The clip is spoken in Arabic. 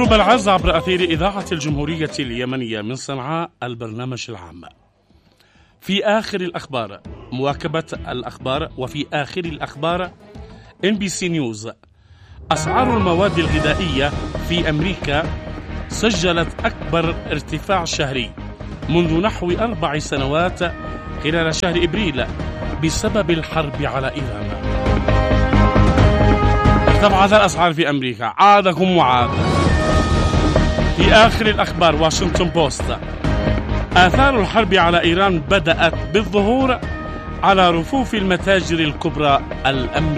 مستمعيكم الأعزاء عبر أثير إذاعة الجمهورية اليمنية من صنعاء البرنامج العام. في آخر الأخبار مواكبة الأخبار، وفي آخر الأخبار NBC نيوز. أسعار المواد الغذائية في أمريكا سجلت أكبر ارتفاع شهري منذ نحو 4 سنوات خلال شهر إبريل بسبب الحرب على إيران. ارتفعت الأسعار في أمريكا عادكم وعاد. في آخر الأخبار واشنطن بوست. آثار الحرب على إيران بدأت بالظهور على رفوف المتاجر الكبرى الأمريكية.